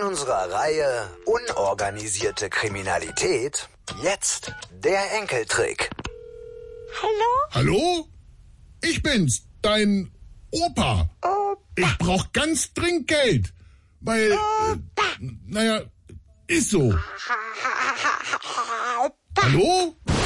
in unserer Reihe Unorganisierte Kriminalität jetzt der Enkeltrick. Hallo? Hallo? Ich bin's, dein Opa. Ich brauch ganz dringend Geld, weil, naja, ist so. Hallo?